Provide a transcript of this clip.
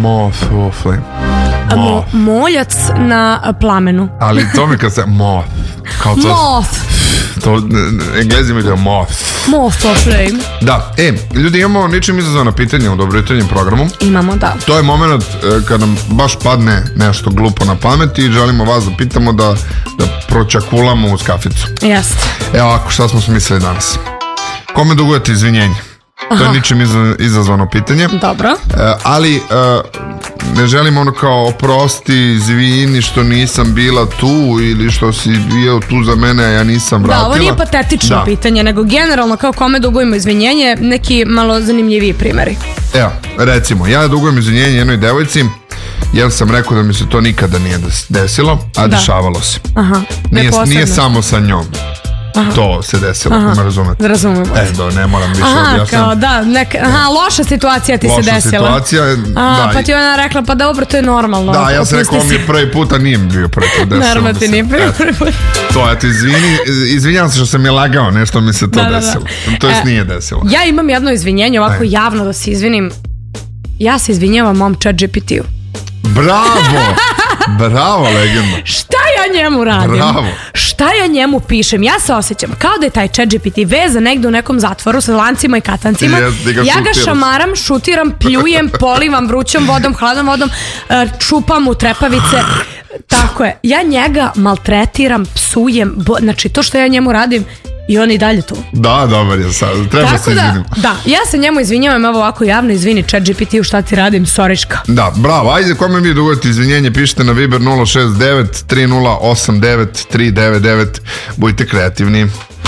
Moth of flame. Moljac na plamenu. Ali to mi kad se moth. Kao to, Moth. To Englezi mi da moth. Moth of flame. Da, ljudi, imamo ničim izazvano pitanje u Dobro jutarnjem programu. Imamo, da. To je moment kad nam baš padne nešto glupo na pamet i želimo vas da pitamo da pročakulamo uz kaficu. Jeste. Evo ovako, šta smo smislili danas? Kome dugujete izvinjenje? To je ničim izazvano pitanje. Dobro. Ali ne želim ono kao oprosti, izvini što nisam bila tu ili što si bio tu za mene, a ja nisam vratila. Da, ovo nije patetično pitanje, nego generalno kao kome dugujemo izvinjenje, neki malo zanimljiviji primjeri. Evo, recimo, ja dugujem izvinjenje jednoj devojci jer sam rekao da mi se to nikada nije desilo, a dešavalo se. Nije samo sa njom. To se desilo, ako me razumete. Razumemo. Ne moram više objašnjati. Kao da, loša situacija ti se desila. Loša situacija, da. Pa ti ona rekla, pa dobro, to je normalno. Da, ja sam rekao, ovo mi je prvi put, a nije mi bio prvi put desilo. Naravno ti nije prvi put. To, eto, izvinjam se što sam je lagao, nešto mi se to desilo. To jest nije desilo. Ja imam jedno izvinjenje, ovako javno da se izvinim. Ja se izvinjavam mom ChatGPT-u. Bravo! Bravo, legenda. Šta ja njemu radim? Bravo. Šta ja njemu pišem? Ja se osjećam kao da je taj ChatGPT vezan negdje u nekom zatvoru sa lancima i katancima. Ja ga šamaram, šutiram, pljujem, polivam vrućom vodom, hladnom vodom, čupam u trepavice. Tako je. Ja njega maltretiram, psujem. Znači, to što ja njemu radim, i on i dalje tu. Da, dobar je sad. Treba se izvinim. Da, ja se njemu izvinjavam, evo ovako javno, izvini ChatGPT-u, šta ti radim, soriška. Da, bravo, ajde, kome vi dugujete izvinjenje, pišite na Viber 069 3089 399, budite kreativni.